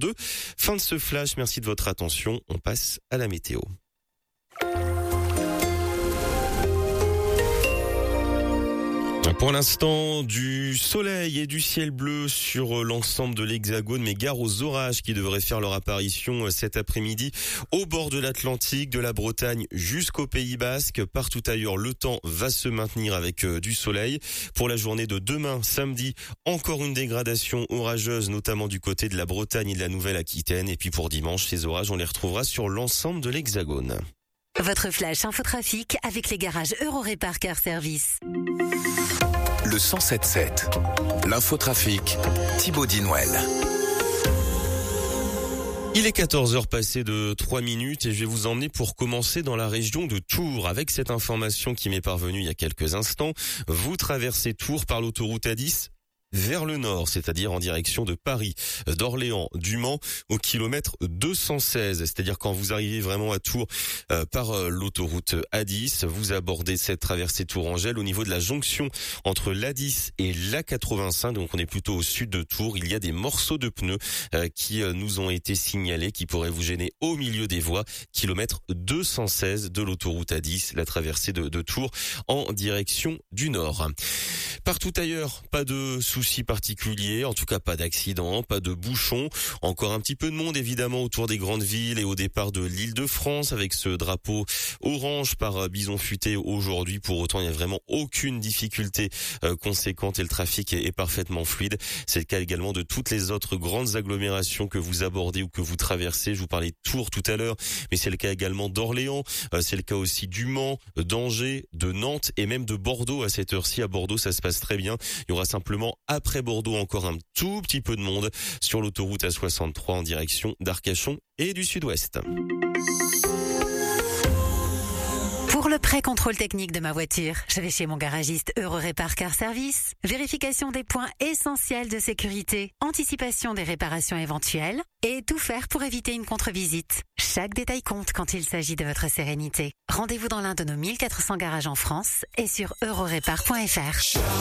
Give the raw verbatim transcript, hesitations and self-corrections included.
deux. Fin de ce flash, merci de votre attention. On passe à la météo. Pour l'instant, du soleil et du ciel bleu sur l'ensemble de l'Hexagone, mais gare aux orages qui devraient faire leur apparition cet après-midi au bord de l'Atlantique, de la Bretagne jusqu'au Pays Basque. Partout ailleurs, le temps va se maintenir avec du soleil. Pour la journée de demain, samedi, encore une dégradation orageuse, notamment du côté de la Bretagne et de la Nouvelle-Aquitaine. Et puis pour dimanche, ces orages, on les retrouvera sur l'ensemble de l'Hexagone. Votre flash infotrafic avec les garages Eurorépar Car Service. Le cent sept sept. L'infotrafic, Thibaut Dinouel. Il est quatorze heures passées de trois minutes et je vais vous emmener pour commencer dans la région de Tours avec cette information qui m'est parvenue il y a quelques instants. Vous traversez Tours par l'autoroute A dix vers le nord, c'est-à-dire en direction de Paris, d'Orléans, du Mans, au kilomètre deux cent seize. C'est-à-dire quand vous arrivez vraiment à Tours euh, par euh, l'autoroute A dix, vous abordez cette traversée Tours-Angèle au niveau de la jonction entre l'A dix et l'A quatre-vingt-cinq. Donc on est plutôt au sud de Tours. Il y a des morceaux de pneus euh, qui euh, nous ont été signalés, qui pourraient vous gêner au milieu des voies. Kilomètre deux cent seize de l'autoroute A dix, la traversée de, de Tours en direction du nord. Partout ailleurs, pas de soucis particuliers, en tout cas pas d'accidents, pas de bouchons. Encore un petit peu de monde évidemment autour des grandes villes et au départ de l'Île-de-France avec ce drapeau orange par bison futé aujourd'hui. Pour autant, il n'y a vraiment aucune difficulté euh, conséquente et le trafic est, est parfaitement fluide. C'est le cas également de toutes les autres grandes agglomérations que vous abordez ou que vous traversez. Je vous parlais de Tours tout à l'heure, mais c'est le cas également d'Orléans, euh, c'est le cas aussi du Mans, d'Angers, de Nantes et même de Bordeaux. À cette heure-ci, à Bordeaux, ça se passe très bien. Il y aura simplement après Bordeaux encore un tout petit peu de monde sur l'autoroute A soixante-trois en direction d'Arcachon et du sud-ouest. Pour le pré-contrôle technique de ma voiture, je vais chez mon garagiste Eurorépar Car Service. Vérification des points essentiels de sécurité, anticipation des réparations éventuelles et tout faire pour éviter une contre-visite. Chaque détail compte quand il s'agit de votre sérénité. Rendez-vous dans l'un de nos mille quatre cents garages en France et sur eurorépar point f r.